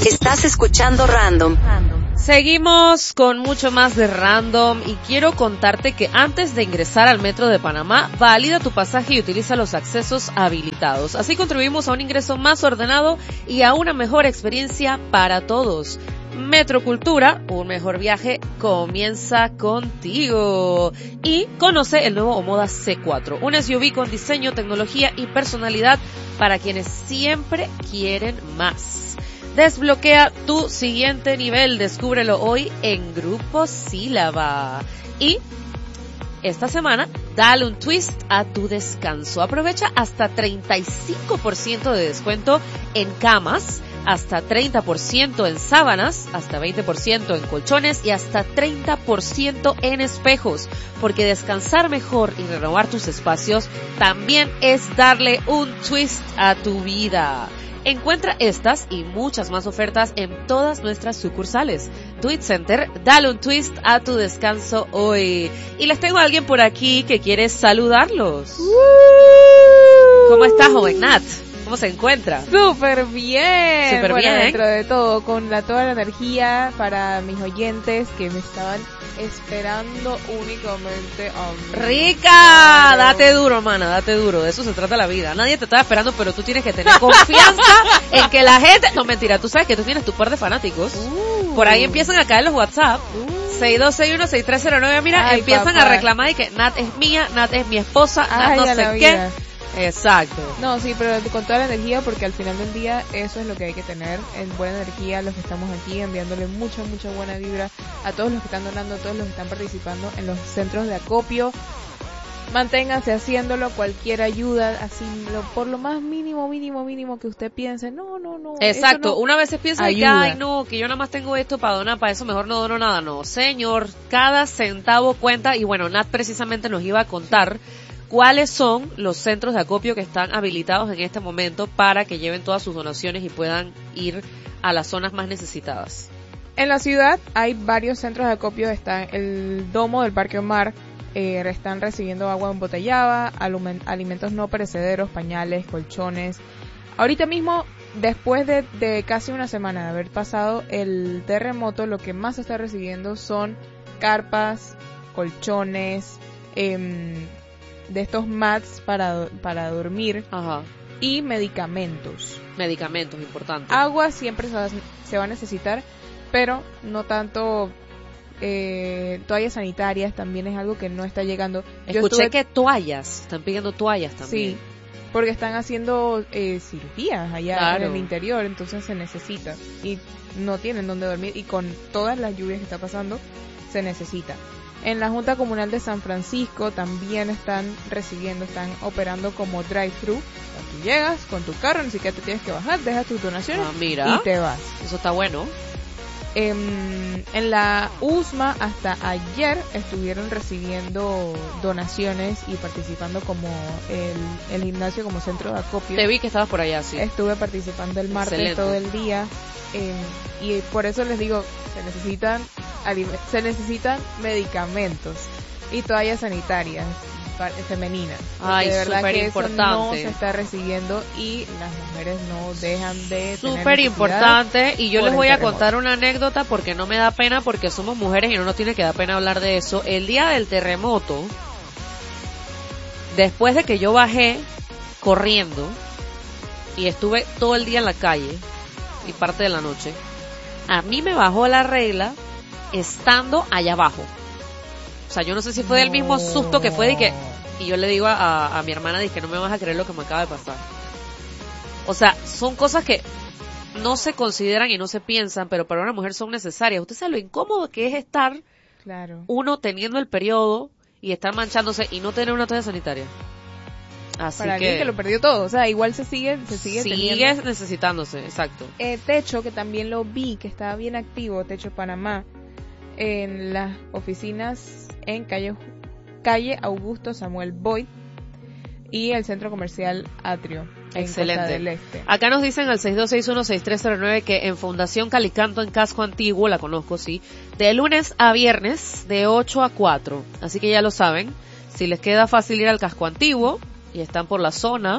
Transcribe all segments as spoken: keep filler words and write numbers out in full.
Estás escuchando Random. Seguimos con mucho más de Random y quiero contarte que antes de ingresar al Metro de Panamá, valida tu pasaje y utiliza los accesos habilitados. Así contribuimos a un ingreso más ordenado y a una mejor experiencia para todos. Metrocultura, un mejor viaje comienza contigo. Y conoce el nuevo Omoda C cuatro, un S U V con diseño, tecnología y personalidad para quienes siempre quieren más. Desbloquea tu siguiente nivel, descúbrelo hoy en Grupo Sílaba. Y esta semana, dale un twist a tu descanso. Aprovecha hasta treinta y cinco por ciento de descuento en camas, hasta treinta por ciento en sábanas, hasta veinte por ciento en colchones y hasta treinta por ciento en espejos, porque descansar mejor y renovar tus espacios también es darle un twist a tu vida. Encuentra estas y muchas más ofertas en todas nuestras sucursales. Tweet Center, dale un twist a tu descanso hoy. Y les tengo a alguien por aquí que quiere saludarlos. ¿Cómo está, joven Nat? ¿Cómo se encuentra? Súper bien. Súper bueno, bien. Dentro de todo, con la, toda la energía para mis oyentes que me estaban esperando únicamente a mí. ¡Rica! Claro. Date duro, mana, date duro. De eso se trata la vida. Nadie te estaba esperando, pero tú tienes que tener confianza en que la gente... No, mentira, tú sabes que tú tienes tu par de fanáticos. Uh. Por ahí empiezan a caer los WhatsApp. Uh. seis dos seis uno seis tres cero nueve, mira, Ay, empiezan papá. a reclamar y que Nat es mía, Nat es mi esposa, Nat Ay, no sé qué. Vida. Exacto. No, sí, pero con toda la energía, porque al final del día eso es lo que hay que tener, en buena energía, los que estamos aquí enviándole mucha, mucha buena vibra a todos los que están donando, a todos los que están participando en los centros de acopio. Manténganse haciéndolo, cualquier ayuda, así lo, por lo más mínimo, mínimo, mínimo que usted piense, no, no, no. Exacto, no una vez piensa que, ayuda. ay no, que yo nada más tengo esto para donar, para eso mejor no dono nada, no. Señor, cada centavo cuenta y bueno, Nat precisamente nos iba a contar cuáles son los centros de acopio que están habilitados en este momento para que lleven todas sus donaciones y puedan ir a las zonas más necesitadas. En la ciudad hay varios centros de acopio, está el domo del Parque Omar, eh, están recibiendo agua embotellada, alimentos no perecederos, pañales, colchones. Ahorita mismo, después de, de casi una semana de haber pasado el terremoto, lo que más se está recibiendo son carpas, colchones, eh, de estos mats para para dormir. Ajá. Y medicamentos. Medicamentos, importante. Agua siempre se va, se va a necesitar, pero no tanto eh, toallas sanitarias, también es algo que no está llegando. Escuché Yo estuve... que toallas, están pidiendo toallas también. Sí, porque están haciendo eh, cirugías allá claro. en el interior, entonces se necesita. Y no tienen dónde dormir, y con todas las lluvias que está pasando, se necesita. En la Junta Comunal de San Francisco también están recibiendo, están operando como drive-thru. Tú llegas con tu carro, ni siquiera te tienes que bajar, dejas tus donaciones ah, mira. y te vas. Eso está bueno. En, en la U S M A hasta ayer estuvieron recibiendo donaciones y participando como el, el gimnasio como centro de acopio. Te vi que estabas por allá, sí. Estuve participando el martes Excelente. todo el día eh, y por eso les digo, se necesitan se necesitan medicamentos y toallas sanitarias femeninas. Ay, de verdad que importante. eso no se está recibiendo y las mujeres no dejan de súper importante. Y yo les voy a contar una anécdota porque no me da pena, porque somos mujeres y no nos tiene que dar pena hablar de eso. El día del terremoto, después de que yo bajé corriendo y estuve todo el día en la calle y parte de la noche, a mí me bajó la regla estando allá abajo. O sea, yo no sé si fue del mismo susto que fue de que, y yo le digo a, a, a mi hermana, dije, no me vas a creer lo que me acaba de pasar. O sea, son cosas que no se consideran y no se piensan, pero para una mujer son necesarias. Usted sabe lo incómodo que es estar, claro, uno teniendo el periodo y estar manchándose y no tener una toalla sanitaria. Así para que, alguien que lo perdió todo, o sea, igual se sigue, se sigue, sigue teniendo. necesitándose, exacto. Eh, Techo, que también lo vi, que estaba bien activo, Techo Panamá, en las oficinas en calle, calle Augusto Samuel Boyd y el centro comercial Atrio. Excelente. En Costa del Este. Acá nos dicen al seis dos seis uno seis tres cero nueve que en Fundación Calicanto en Casco Antiguo, la conozco, sí, de lunes a viernes de ocho a cuatro. Así que ya lo saben, si les queda fácil ir al Casco Antiguo y están por la zona,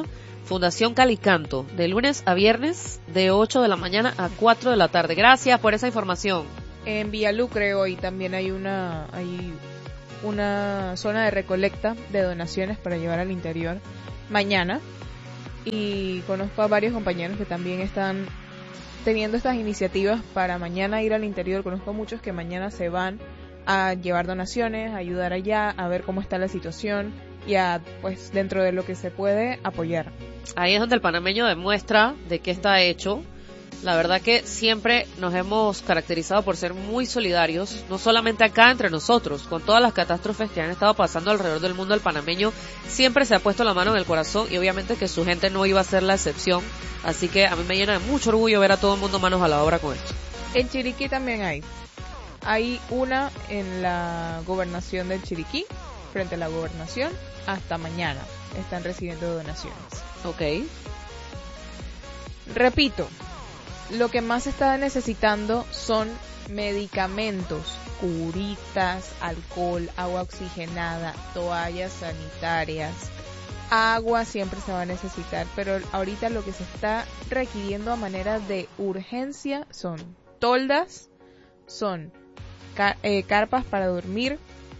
Fundación Calicanto, de lunes a viernes, de ocho de la mañana a cuatro de la tarde. Gracias por esa información. En Villalucre hoy también hay una hay una zona de recolecta de donaciones para llevar al interior mañana, y conozco a varios compañeros que también están teniendo estas iniciativas para mañana ir al interior. Conozco a muchos que mañana se van a llevar donaciones, a ayudar allá, a ver cómo está la situación y a, pues, dentro de lo que se puede, apoyar. Ahí es donde el panameño demuestra de qué está hecho. La verdad que siempre nos hemos caracterizado por ser muy solidarios, no solamente acá entre nosotros, con todas las catástrofes que han estado pasando alrededor del mundo. El panameño siempre se ha puesto la mano en el corazón y obviamente que su gente no iba a ser la excepción, así que a mí me llena de mucho orgullo ver a todo el mundo manos a la obra con esto. En Chiriquí también hay, hay una en la gobernación del Chiriquí, frente a la gobernación, hasta mañana están recibiendo donaciones. Ok. Repito, lo que más se está necesitando son medicamentos, curitas, alcohol, agua oxigenada, toallas sanitarias, agua siempre se va a necesitar, pero ahorita lo que se está requiriendo a manera de urgencia son toldas, son car- eh, carpas para dormir,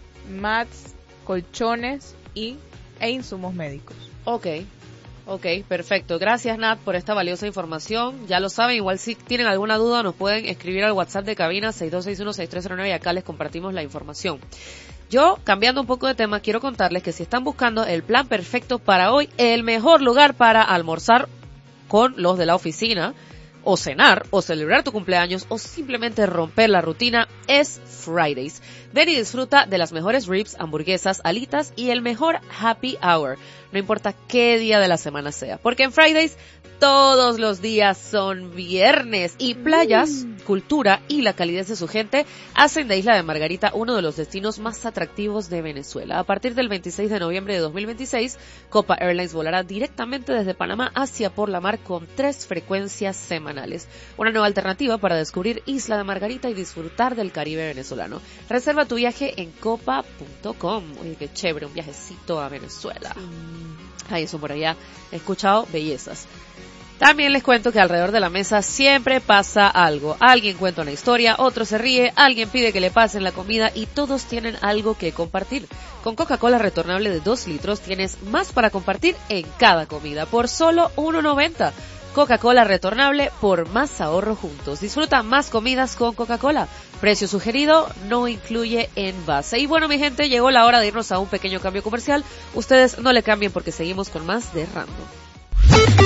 mats, colchones y e insumos médicos. Ok. Ok, perfecto. Gracias, Nat, por esta valiosa información. Ya lo saben, igual si tienen alguna duda nos pueden escribir al WhatsApp de cabina seis dos seis uno seis tres cero nueve y acá les compartimos la información. Yo, cambiando un poco de tema, quiero contarles que si están buscando el plan perfecto para hoy, el mejor lugar para almorzar con los de la oficina, o cenar, o celebrar tu cumpleaños, o simplemente romper la rutina, es Fridays. Ven y disfruta de las mejores ribs, hamburguesas, alitas y el mejor happy hour. No importa qué día de la semana sea, porque en Fridays todos los días son viernes y playas, mm. cultura y la calidez de su gente hacen de Isla de Margarita uno de los destinos más atractivos de Venezuela. A partir del veintiséis de noviembre de dos mil veintiséis, Copa Airlines volará directamente desde Panamá hacia por la mar con tres frecuencias semanales. Una nueva alternativa para descubrir Isla de Margarita y disfrutar del Caribe venezolano. Reserva tu viaje en copa punto com. Oye, qué chévere, un viajecito a Venezuela. Ay, eso por allá. He escuchado bellezas. También les cuento que alrededor de la mesa siempre pasa algo. Alguien cuenta una historia, otro se ríe, alguien pide que le pasen la comida y todos tienen algo que compartir. Con Coca-Cola retornable de dos litros tienes más para compartir en cada comida por solo uno noventa. Coca-Cola retornable por más ahorro juntos. Disfruta más comidas con Coca-Cola. Precio sugerido no incluye envase. Y bueno, mi gente, llegó la hora de irnos a un pequeño cambio comercial. Ustedes no le cambien porque seguimos con más de Random.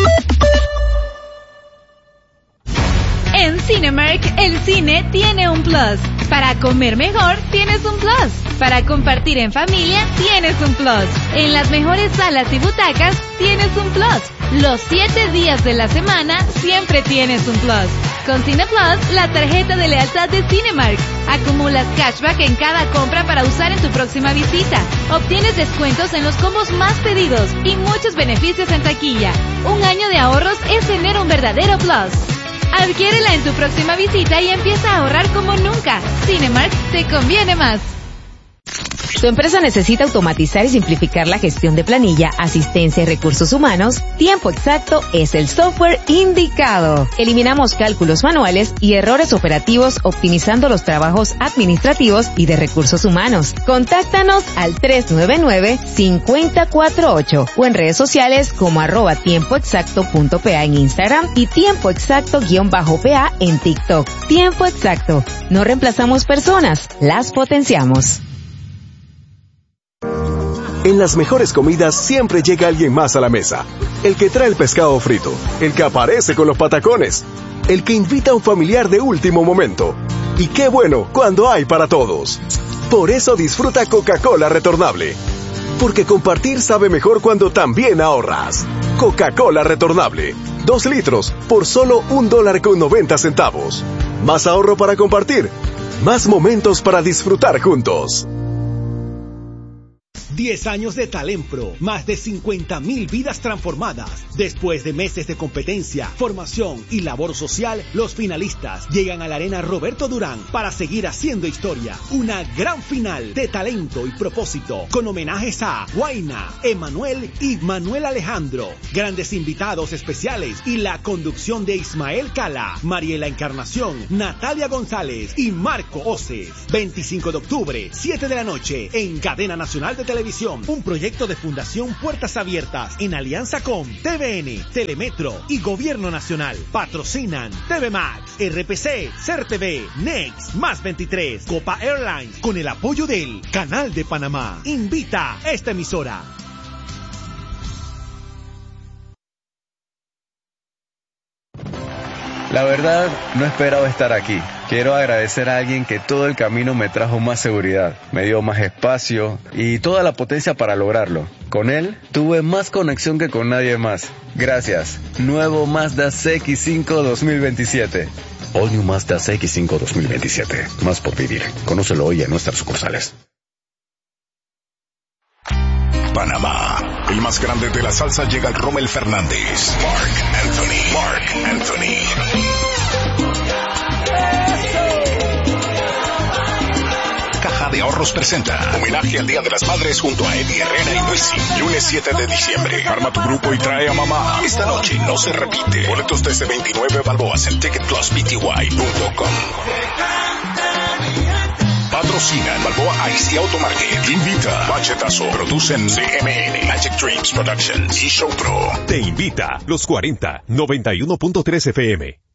En Cinemark, el cine tiene un plus. Para comer mejor, tienes un plus. Para compartir en familia, tienes un plus. En las mejores salas y butacas, tienes un plus. Los siete días de la semana, siempre tienes un plus. Con Cine Plus, la tarjeta de lealtad de Cinemark. Acumulas cashback en cada compra para usar en tu próxima visita. Obtienes descuentos en los combos más pedidos y muchos beneficios en taquilla. Un año de ahorros es tener un verdadero plus. Adquiérela en tu próxima visita y empieza a ahorrar como nunca. Cinemark te conviene más. ¿Tu empresa necesita automatizar y simplificar la gestión de planilla, asistencia y recursos humanos? Tiempo Exacto es el software indicado. Eliminamos cálculos manuales y errores operativos optimizando los trabajos administrativos y de recursos humanos. Contáctanos al tres nueve nueve, cinco cero cuatro ocho o en redes sociales como arroba tiempoexacto.pa en Instagram y tiempoexacto-pa en TikTok. Tiempo Exacto. No reemplazamos personas, las potenciamos. En las mejores comidas siempre llega alguien más a la mesa. El que trae el pescado frito, el que aparece con los patacones, el que invita a un familiar de último momento. Y qué bueno cuando hay para todos. Por eso disfruta Coca-Cola retornable. Porque compartir sabe mejor cuando también ahorras. Coca-Cola retornable. Dos litros por solo un dólar con noventa centavos. Más ahorro para compartir. Más momentos para disfrutar juntos. diez años de Talempro, más de cincuenta mil vidas transformadas. Después de meses de competencia, formación y labor social, los finalistas llegan a la Arena Roberto Durán para seguir haciendo historia. Una gran final de talento y propósito, con homenajes a Guaina, Emanuel y Manuel Alejandro. Grandes invitados especiales y la conducción de Ismael Cala, Mariela Encarnación, Natalia González y Marco Oces. veinticinco de octubre, siete de la noche, en Cadena Nacional de Televisión. Un proyecto de Fundación Puertas Abiertas en alianza con T V N, Telemetro y Gobierno Nacional. Patrocinan T V Max, R P C, C E R T V, Next, Más veintitrés, Copa Airlines, con el apoyo del Canal de Panamá. Invita a esta emisora. La verdad, no esperaba estar aquí. Quiero agradecer a alguien que todo el camino me trajo más seguridad, me dio más espacio y toda la potencia para lograrlo. Con él, tuve más conexión que con nadie más. Gracias. Nuevo Mazda C X cinco dos mil veintisiete. All New Mazda C X cinco dos mil veintisiete. Más por vivir. Conócelo hoy en nuestras sucursales. Panamá, el más grande de la salsa, llega el Rommel Fernández. Marc Anthony. Marc Anthony. Caja de Ahorros presenta homenaje al Día de las Madres junto a Eddie Herrera y Luisi. Lunes siete de diciembre. Arma tu grupo y trae a mamá. Esta noche no se repite. Boletos desde veintinueve balboas en ticket plus p t y punto com. Patrocinan Balboa Ice y Automarket. Invita Bachetazo. Producen C M N, Magic Dreams Productions y Show Pro. Te invita los cuarenta, noventa y uno punto tres F M.